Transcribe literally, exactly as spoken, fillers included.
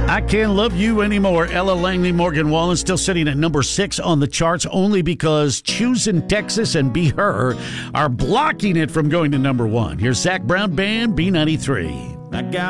I Can't Love You Anymore. Ella Langley, Morgan Wallen still sitting at number six on the charts only because Choosing Texas and Be Her are blocking it from going to number one. Here's Zach Brown Band, B ninety-three. I got